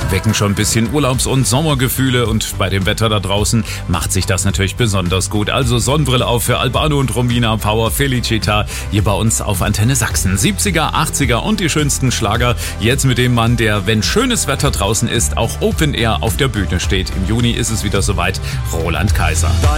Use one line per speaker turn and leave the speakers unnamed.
wecken schon ein bisschen Urlaubs- und Sommergefühle und bei dem Wetter da draußen macht sich das natürlich besonders gut. Also Sonnenbrille auf für Albano und Romina Power Felicita hier bei uns auf Antenne Sachsen. 70er, 80er und die schönsten Schlager. Jetzt mit dem Mann, der, wenn schönes Wetter draußen ist, auch Open Air auf der Bühne steht. Im Juni ist es wieder soweit. Roland Kaiser.